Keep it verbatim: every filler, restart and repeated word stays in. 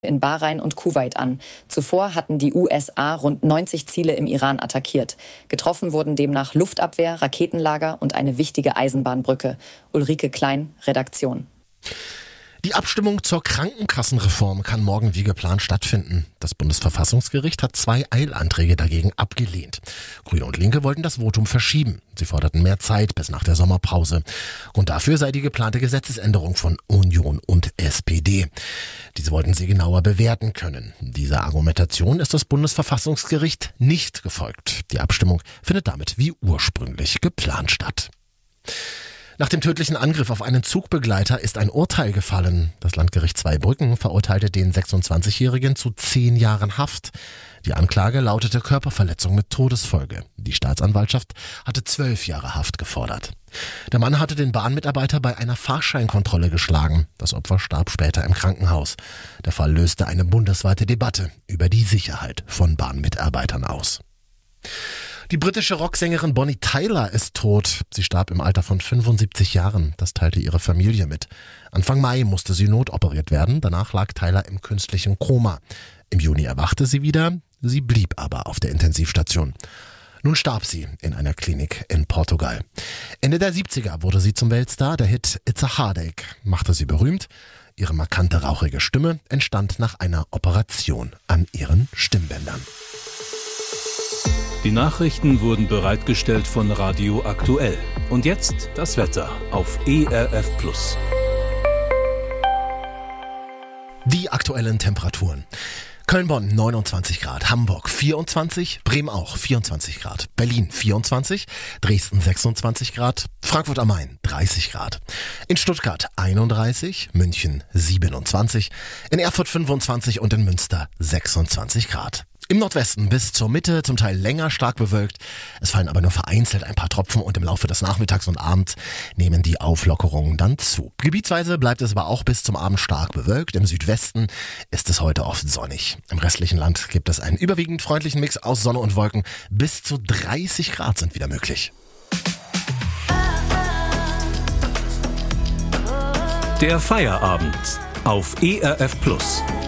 in Bahrain und Kuwait an. Zuvor hatten die U S A rund neunzig Ziele im Iran attackiert. Getroffen wurden demnach Luftabwehr, Raketenlager und eine wichtige Eisenbahnbrücke. Ulrike Klein, Redaktion. Die Abstimmung zur Krankenkassenreform kann morgen wie geplant stattfinden. Das Bundesverfassungsgericht hat zwei Eilanträge dagegen abgelehnt. Grüne und Linke wollten das Votum verschieben. Sie forderten mehr Zeit bis nach der Sommerpause. Und dafür sei die geplante Gesetzesänderung von Union und S P D. Diese wollten sie genauer bewerten können. Dieser Argumentation ist das Bundesverfassungsgericht nicht gefolgt. Die Abstimmung findet damit wie ursprünglich geplant statt. Nach dem tödlichen Angriff auf einen Zugbegleiter ist ein Urteil gefallen. Das Landgericht Zweibrücken verurteilte den sechsundzwanzigjährigen zu zehn Jahren Haft. Die Anklage lautete Körperverletzung mit Todesfolge. Die Staatsanwaltschaft hatte zwölf Jahre Haft gefordert. Der Mann hatte den Bahnmitarbeiter bei einer Fahrscheinkontrolle geschlagen. Das Opfer starb später im Krankenhaus. Der Fall löste eine bundesweite Debatte über die Sicherheit von Bahnmitarbeitern aus. Die britische Rocksängerin Bonnie Tyler ist tot. Sie starb im Alter von fünfundsiebzig Jahren. Das teilte ihre Familie mit. Anfang Mai musste sie notoperiert werden. Danach lag Tyler im künstlichen Koma. Im Juni erwachte sie wieder. Sie blieb aber auf der Intensivstation. Nun starb sie in einer Klinik in Portugal. Ende der siebziger wurde sie zum Weltstar. Der Hit It's a Heartache machte sie berühmt. Ihre markante, rauchige Stimme entstand nach einer Operation an ihren Stimmbändern. Die Nachrichten wurden bereitgestellt von Radio Aktuell. Und jetzt das Wetter auf E R F Plus. Die aktuellen Temperaturen. Köln-Bonn neunundzwanzig Grad, Hamburg vierundzwanzig, Bremen auch vierundzwanzig Grad, Berlin vierundzwanzig, Dresden sechsundzwanzig Grad, Frankfurt am Main dreißig Grad, in Stuttgart einunddreißig, München siebenundzwanzig, in Erfurt fünfundzwanzig und in Münster sechsundzwanzig Grad. Im Nordwesten bis zur Mitte zum Teil länger stark bewölkt. Es fallen aber nur vereinzelt ein paar Tropfen und im Laufe des Nachmittags und Abends nehmen die Auflockerungen dann zu. Gebietsweise bleibt es aber auch bis zum Abend stark bewölkt. Im Südwesten ist es heute oft sonnig. Im restlichen Land gibt es einen überwiegend freundlichen Mix aus Sonne und Wolken. Bis zu dreißig Grad sind wieder möglich. Der Feierabend auf E R F Plus.